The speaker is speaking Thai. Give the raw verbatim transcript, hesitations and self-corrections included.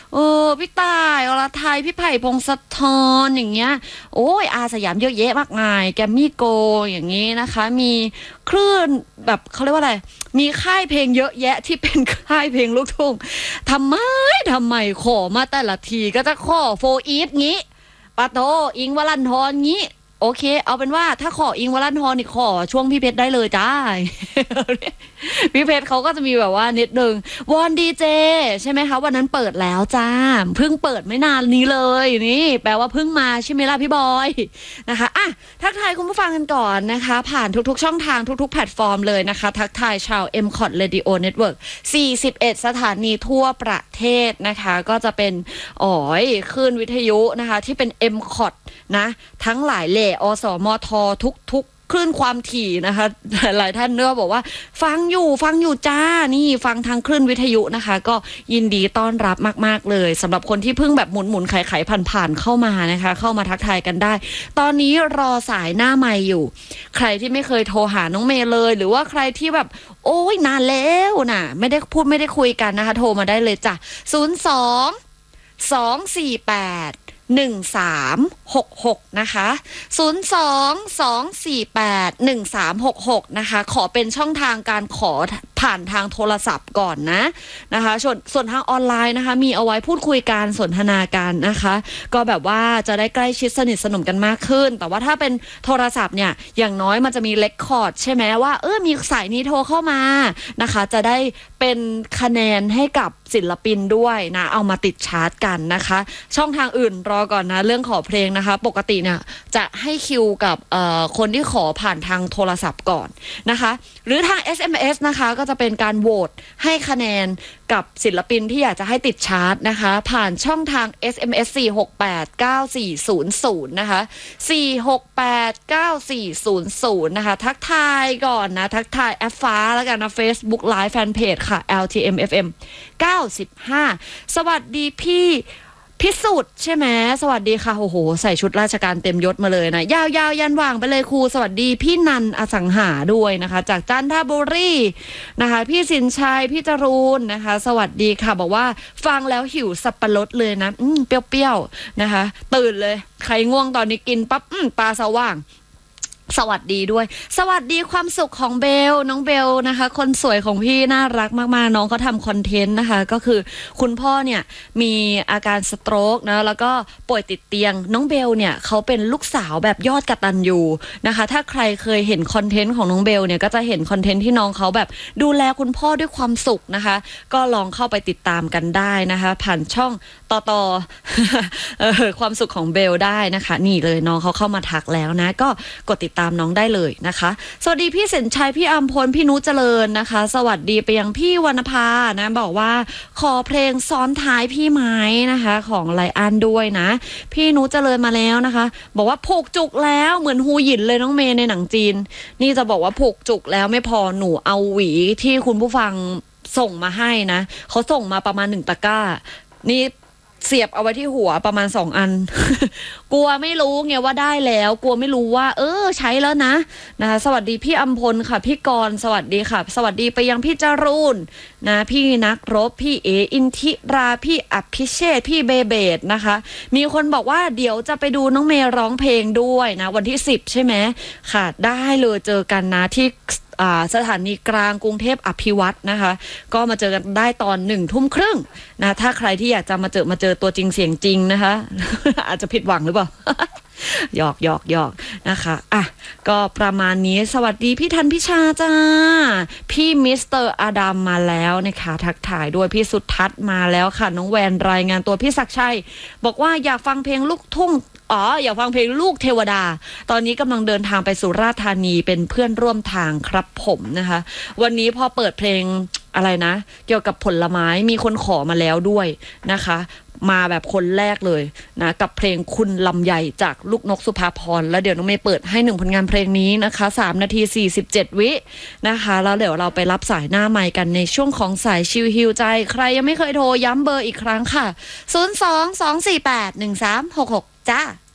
เออพี่ต่ายอรไทยพี่ไผ่พงศธรอย่างเงี้ยโอ้ยอาสยามเยอะแยะมากมายแกมมี่โกอย่างนี้นะคะมีคลื่นแบบเขาเรียกว่าอะไรมีค่ายเพลงเยอะแยะที่เป็นค่ายเพลงลูกทุ่งทำไมทำไมขอมาแต่ละทีก็จะขอโฟอีฟงี้ปาโตอิงค์วรันธรงี้โอเคเอาเป็นว่าถ้าขออิงค์วรันธรนี่ขอช่วงพี่เพชรได้เลยจ้า พี่เพชรเขาก็จะมีแบบว่านิดนึงวอนดีเจใช่ไหมคะวันนั้นเปิดแล้วจ้าเพิ่งเปิดไม่นานนี้เลยนี่แปลว่าเพิ่งมาใช่ไหมล่ะพี่บอยนะคะอ่ะทักทายคุณผู้ฟังกันก่อนนะคะผ่านทุกๆช่องทางทุกๆแพลตฟอร์มเลยนะคะทักทายชาว เอ็ม คอท Radio Network สี่สิบเอ็ดสถานีทั่วประเทศนะคะก็จะเป็นอ๋อยคลื่นวิทยุนะคะที่เป็น เอ็ม คอท นะทั้งหลายแหล่อสมททุกๆคลื่นความถี่นะคะหลายท่านเนื้อบอกว่าฟังอยู่ฟังอยู่จ้านี่ฟังทางคลื่นวิทยุนะคะก็ยินดีต้อนรับมากๆเลยสำหรับคนที่เพิ่งแบบหมุนหมุนไข่ไข่ผ่านๆเข้ามานะคะเข้ามาทักทายกันได้ตอนนี้รอสายหน้าไมค์อยู่ใครที่ไม่เคยโทรหาน้องเมย์เลยหรือว่าใครที่แบบโอ้ยนานแล้วน่ะไม่ได้พูดไม่ได้คุยกันนะคะโทรมาได้เลยจ้ะศูนย์ สอง สอง สี่ แปดหนึ่งสามหกหกนะคะศูนย์ สอง สอง สี่ แปด หนึ่งสามหกหกนะคะขอเป็นช่องทางการขอผ่านทางโทรศัพท์ก่อนนะนะคะส่วนส่วนทางออนไลน์นะคะมีเอาไว้พูดคุยการสนทนากันนะคะก็แบบว่าจะได้ใกล้ชิดสนิทสนมกันมากขึ้นแต่ว่าถ้าเป็นโทรศัพท์เนี่ยอย่างน้อยมันจะมีเรคคอร์ดใช่ไหมว่าเออมีสายนี้โทรเข้ามานะคะจะได้เป็นคะแนนให้กับศิลปินด้วยนะเอามาติดชาร์ตกันนะคะช่องทางอื่นรอก่อนนะเรื่องขอเพลงนะคะปกติเนี่ยจะให้คิวกับคนที่ขอผ่านทางโทรศัพท์ก่อนนะคะหรือทาง เอส เอ็ม เอส นะคะก็จะเป็นการโหวตให้คะแนนกับศิลปินที่อยากจะให้ติดชาร์ตนะคะผ่านช่องทาง เอส เอ็ม เอส สี่ หก แปด เก้า สี่ ศูนย์ ศูนย์นะคะสี่ หก แปด เก้า สี่ ศูนย์ ศูนย์นะคะทักทายก่อนนะทักทายแอปฟ้าแล้วกันนะ Facebook Live Fanpage ค่ะ แอล ที เอ็ม เอฟ เอ็ม เก้าสิบห้าสวัสดีพี่พิสุทธิ์ใช่ไหมสวัสดีค่ะโอ้โหใส่ชุดราชการเต็มยศมาเลยนะยาวๆยันว่างไปเลยครูสวัสดีพี่นันอสังหาด้วยนะคะจากจันทบุรีนะคะพี่สินชัยพี่จรูนนะคะสวัสดีค่ะบอกว่าฟังแล้วหิวสับปะรดเลยนะอืมเปรี้ยวๆนะคะตื่นเลยใครง่วงตอนนี้กินปั๊บอืมตาสว่างสวัสดีด้วยสวัสดีความสุขของเบลน้องเบลนะคะคนสวยของพี่น่ารักมากๆน้องเขาทำคอนเทนต์นะคะก็คือคุณพ่อเนี่ยมีอาการสโตรกนะแล้วก็ป่วยติดเตียงน้องเบลเนี่ยเขาเป็นลูกสาวแบบยอดกตัญญูนะคะถ้าใครเคยเห็นคอนเทนต์ของน้องเบลเนี่ยก็จะเห็นคอนเทนต์ที่น้องเขาแบบดูแลคุณพ่อด้วยความสุขนะคะก็ลองเข้าไปติดตามกันได้นะคะผ่านช่องต่อต่อ ความสุขของเบลได้นะคะนี่เลยน้องเขาเข้ามาทักแล้วนะก็กดติดตามน้องได้เลยนะคะสวัสดีพี่เสนชัยพี่อัมพลพี่นุเจริญนะคะสวัสดีไปยังพี่วรรณภานะบอกว่าขอเพลงซ้อนท้ายพี่ไม้นะคะของไลอ้อนด้วยนะพี่นุเจริญมาแล้วนะคะบอกว่าผูกจุกแล้วเหมือนฮูหยินเลยน้องเมย์ในหนังจีนนี่จะบอกว่าผูกจุกแล้วไม่พอหนูเอาหวีที่คุณผู้ฟังส่งมาให้นะเขาส่งมาประมาณหนึ่งตะกร้านี่เสียบเอาไว้ที่หัวประมาณสองอัน กลัวไม่รู้ไงว่าได้แล้วกลัวไม่รู้ว่าเออใช้แล้วนะนะคะสวัสดีพี่อัมพลค่ะพี่กรณ์สวัสดีค่ะสวัสดีไปยังพี่จรูนนะพี่นักรบพี่เออินทิราพี่อภิเชษพี่เบเบดนะคะมีคนบอกว่าเดี๋ยวจะไปดูน้องเมย์ร้องเพลงด้วยนะวันที่สิบใช่ไหมค่ะได้เลยเจอกันนะที่สถานีกลางกรุงเทพอภิวัตรนะคะก็มาเจอกันได้ตอนหนึ่งทุ่มครึ่งนะถ้าใครที่อยากจะมาเจอมาเจอตัวจริงเสียงจริงนะคะ อาจจะผิดหวังหรือเปล่า หยอกหยอกหยอกนะคะอ่ะก็ประมาณนี้สวัสดีพี่ทันพิชาจ้าพี่มิสเตอร์อดัมมาแล้วนะคะทักทายด้วยพี่สุทัศน์มาแล้วค่ะน้องแวนรายงานตัวพี่ศักดิ์ชัยบอกว่าอยากฟังเพลงลูกทุ่งอ๋ออยากฟังเพลงลูกเทวดาตอนนี้กำลังเดินทางไปสุราษฎร์ธานีเป็นเพื่อนร่วมทางครับผมนะคะวันนี้พอเปิดเพลงอะไรนะเกี่ยวกับผลไม้มีคนขอมาแล้วด้วยนะคะมาแบบคนแรกเลยนะกับเพลงคุณลำไยจากลูกนกสุภาพรแล้วเดี๋ยวน้องเมย์เปิดให้หนึ่งผลงานเพลงนี้นะคะสามนาทีสี่สิบเจ็ดวินะคะแล้วเดี๋ยวเราไปรับสายหน้าไมค์กันในช่วงของสายชิลฮิวใจใครยังไม่เคยโทรย้ำเบอร์อีกครั้งค่ะศูนย์ สอง สอง สี่ แปด หนึ่ง สาม หก หกจ้า